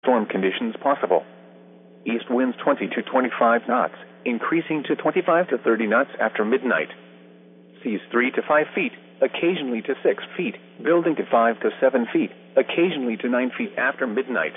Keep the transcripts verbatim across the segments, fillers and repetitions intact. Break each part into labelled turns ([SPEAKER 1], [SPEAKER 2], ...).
[SPEAKER 1] storm conditions possible. East winds twenty to twenty-five knots, increasing to twenty-five to thirty knots after midnight. Seas three to five feet, occasionally to six feet, building to five to seven feet, occasionally to nine feet after midnight.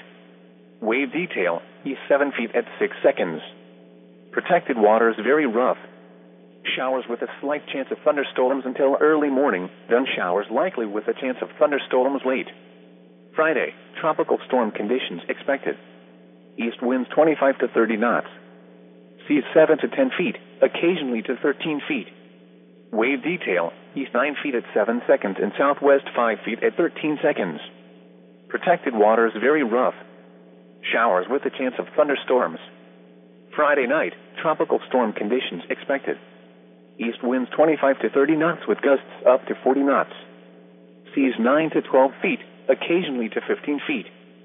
[SPEAKER 1] Wave detail, east seven feet at six seconds. Protected waters very rough. Showers with a slight chance of thunderstorms until early morning, then showers likely with a chance of thunderstorms late. Friday, tropical storm conditions expected. East winds twenty-five to thirty knots. Seas seven to ten feet, occasionally to thirteen feet. Wave detail, east nine feet at seven seconds and southwest five feet at thirteen seconds. Protected waters very rough. Showers with a chance of thunderstorms. Friday night, tropical storm conditions expected. East winds twenty-five to thirty knots with gusts up to forty knots. Seas nine to twelve feet, occasionally to fifteen feet.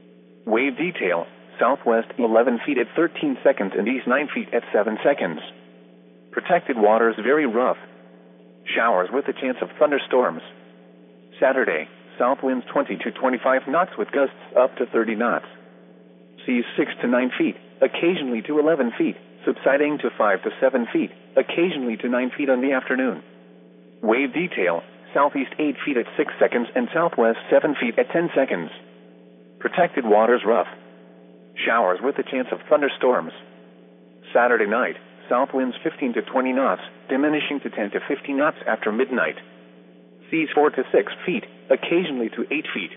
[SPEAKER 1] Wave detail, southwest eleven feet at thirteen seconds and east nine feet at seven seconds. Protected waters very rough. Showers with a chance of thunderstorms. Saturday, south winds twenty to twenty-five knots with gusts up to thirty knots. Seas six to nine feet, occasionally to eleven feet, subsiding to five to seven feet, occasionally to nine feet in the afternoon. Wave detail, southeast eight feet at six seconds and southwest seven feet at ten seconds. Protected waters rough. Showers with a chance of thunderstorms. Saturday night, south winds fifteen to twenty knots, diminishing to ten to fifteen knots after midnight. Seas four to six feet, occasionally to eight feet.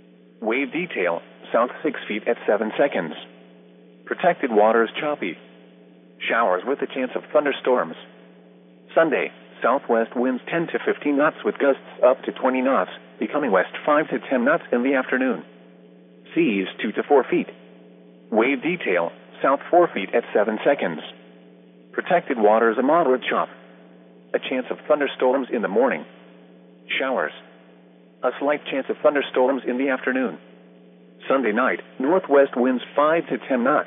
[SPEAKER 1] Wave detail, south six feet at seven seconds. Protected waters choppy. Showers with a chance of thunderstorms. Sunday, southwest winds ten to fifteen knots with gusts up to twenty knots, becoming west five to ten knots in the afternoon. Seas two to four feet. Wave detail, south four feet at seven seconds. Protected waters a moderate chop. A chance of thunderstorms in the morning. Showers. A slight chance of thunderstorms in the afternoon. Sunday night, northwest winds five to ten knots.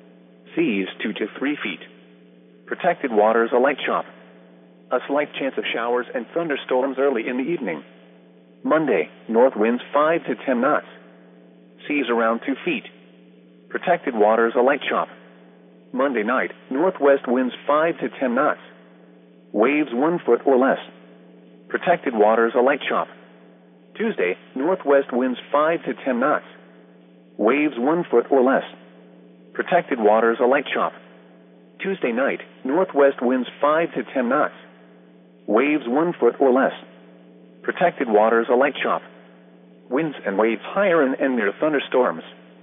[SPEAKER 1] Seas two to three feet. Protected waters a light chop. A slight chance of showers and thunderstorms early in the evening. Monday, north winds five to ten knots. Seas around two feet. Protected waters a light chop. Monday night, northwest winds five to ten knots. Waves one foot or less. Protected waters a light chop. Tuesday, northwest winds five to ten knots. Waves one foot or less. Protected waters a light chop. Tuesday night, northwest winds five to ten knots. Waves one foot or less. Protected waters a light chop. Winds and waves higher and, and near thunderstorms.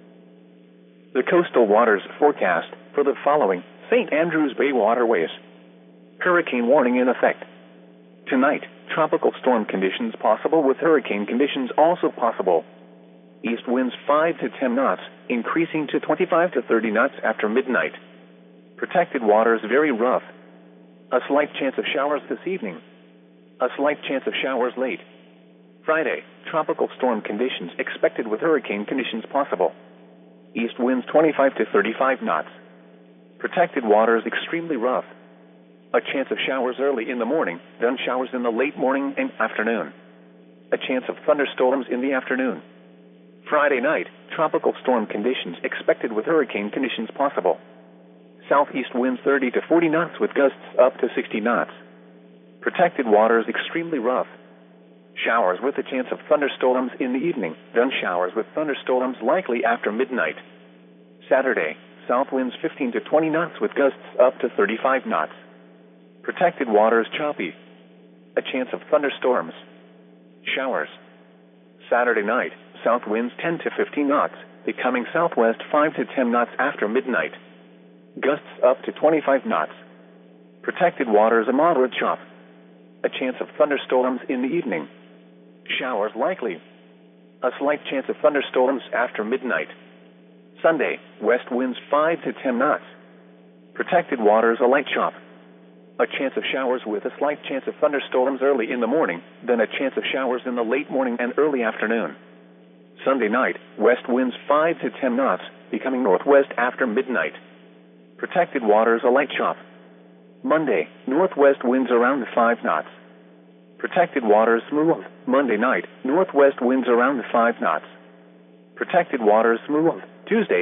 [SPEAKER 1] The coastal waters forecast for the following Saint Andrews Bay waterways. Hurricane warning in effect. Tonight, tropical storm conditions possible with hurricane conditions also possible. East winds five to ten knots, increasing to twenty-five to thirty knots after midnight. Protected waters very rough. A slight chance of showers this evening. A slight chance of showers late. Friday, tropical storm conditions expected with hurricane conditions possible. East winds twenty-five to thirty-five knots. Protected waters extremely rough. A chance of showers early in the morning, then showers in the late morning and afternoon. A chance of thunderstorms in the afternoon. Friday night, tropical storm conditions expected with hurricane conditions possible. Southeast winds thirty to forty knots with gusts up to sixty knots. Protected waters extremely rough. Showers with a chance of thunderstorms in the evening, then showers with thunderstorms likely after midnight. Saturday, south winds fifteen to twenty knots with gusts up to thirty-five knots. Protected waters choppy. A chance of thunderstorms. Showers. Saturday night, south winds ten to fifteen knots, becoming southwest five to ten knots after midnight. Gusts up to twenty-five knots. Protected waters a moderate chop. A chance of thunderstorms in the evening. Showers likely. A slight chance of thunderstorms after midnight. Sunday, west winds five to ten knots. Protected waters a light chop. A chance of showers with a slight chance of thunderstorms early in the morning, then a chance of showers in the late morning and early afternoon. Sunday night, west winds five to ten knots, becoming northwest after midnight. Protected waters a light chop. Monday, northwest winds around five knots. Protected waters smooth. Monday night, northwest winds around five knots. Protected waters smooth. Tuesday,